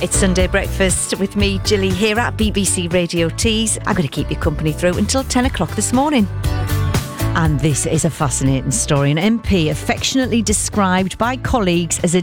It's Sunday Breakfast with me, Gilly, here at BBC Radio Tees. I'm going to keep you company through until 10 o'clock this morning. And this is a fascinating story. An MP affectionately described by colleagues as a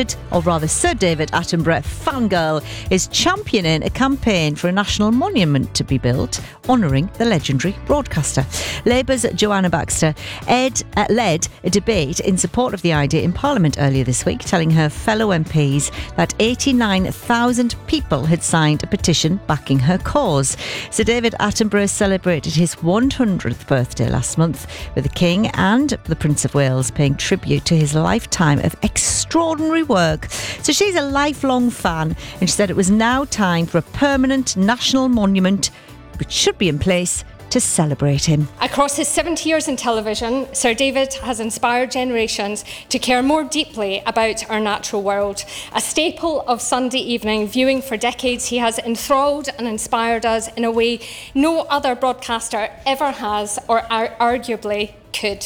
Sir David Attenborough fangirl is championing a campaign for a national monument to be built honouring the legendary broadcaster. Labour's Joanna Baxter led a debate in support of the idea in Parliament earlier this week, telling her fellow MPs that 89,000 people had signed a petition backing her cause. Sir David Attenborough celebrated his 100th birthday last month, with the King and the Prince of Wales paying tribute to his lifetime of extraordinary work. So she's a lifelong fan, and she said it was now time for a permanent national monument which should be in place to celebrate him. Across his 70 years in television, Sir David has inspired generations to care more deeply about our natural world. A staple of Sunday evening viewing for decades, he has enthralled and inspired us in a way no other broadcaster ever has or arguably could.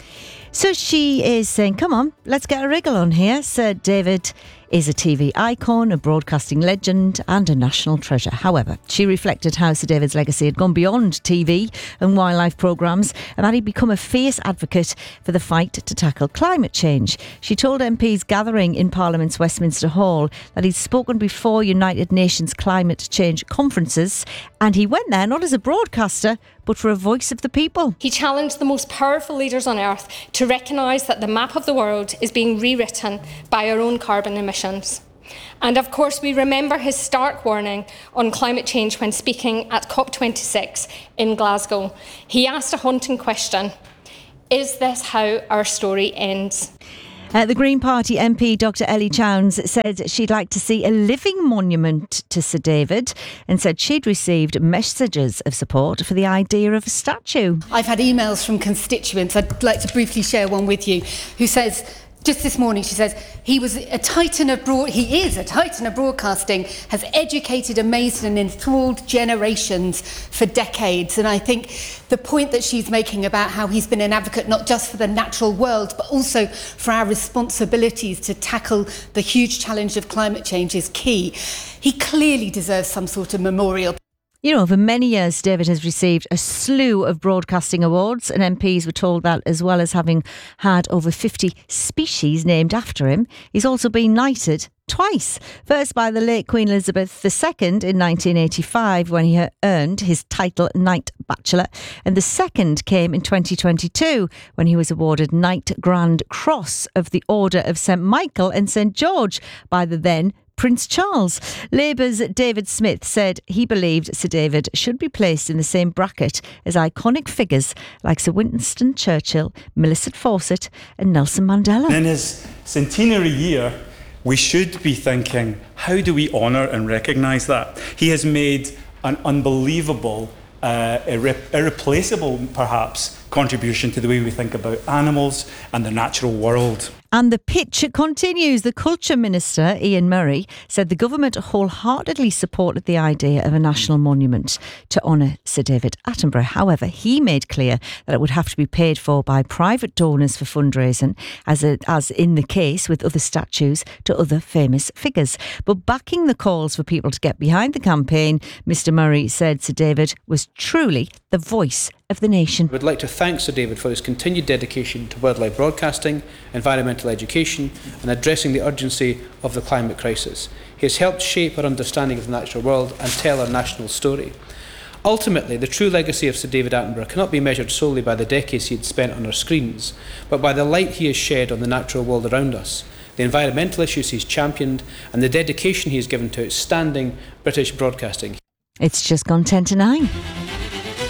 So she is saying, come on, let's get a wriggle on here. Sir David is a TV icon, a broadcasting legend and a national treasure. However, she reflected how Sir David's legacy had gone beyond TV and wildlife programmes and that he'd become a fierce advocate for the fight to tackle climate change. She told MPs gathering in Parliament's Westminster Hall that he'd spoken before United Nations climate change conferences, and he went there not as a broadcaster but for a voice of the people. He challenged the most powerful leaders on earth to recognise that the map of the world is being rewritten by our own carbon emissions. And of course, we remember his stark warning on climate change when speaking at COP26 in Glasgow. He asked a haunting question: is this how our story ends? The Green Party MP Dr Ellie Chowns said she'd like to see a living monument to Sir David and said she'd received messages of support for the idea of a statue. I've had emails from constituents, I'd like to briefly share one with you, who says, just this morning, she says, he is a titan of broadcasting, has educated, amazed and enthralled generations for decades. And I think the point that she's making about how he's been an advocate not just for the natural world, but also for our responsibilities to tackle the huge challenge of climate change is key. He clearly deserves some sort of memorial. You know, for many years, David has received a slew of broadcasting awards, and MPs were told that as well as having had over 50 species named after him, he's also been knighted twice. First by the late Queen Elizabeth II in 1985 when he earned his title Knight Bachelor, and the second came in 2022 when he was awarded Knight Grand Cross of the Order of St Michael and St George by the then Prince Charles. Labour's David Smith said he believed Sir David should be placed in the same bracket as iconic figures like Sir Winston Churchill, Millicent Fawcett and Nelson Mandela. In his centenary year, we should be thinking, how do we honour and recognise that? He has made an unbelievable, irreplaceable perhaps, contribution to the way we think about animals and the natural world. And the pitch continues. The Culture Minister, Ian Murray, said the government wholeheartedly supported the idea of a national monument to honour Sir David Attenborough. However, he made clear that it would have to be paid for by private donors for fundraising, as in the case with other statues to other famous figures. But backing the calls for people to get behind the campaign, Mr Murray said Sir David was truly the voice of the nation. I would like to thank Sir David for his continued dedication to wildlife broadcasting, environmental education and addressing the urgency of the climate crisis. He has helped shape our understanding of the natural world and tell our national story. Ultimately, the true legacy of Sir David Attenborough cannot be measured solely by the decades he had spent on our screens, but by the light he has shed on the natural world around us, the environmental issues he's championed and the dedication he has given to outstanding British broadcasting. It's just gone 10 to 9.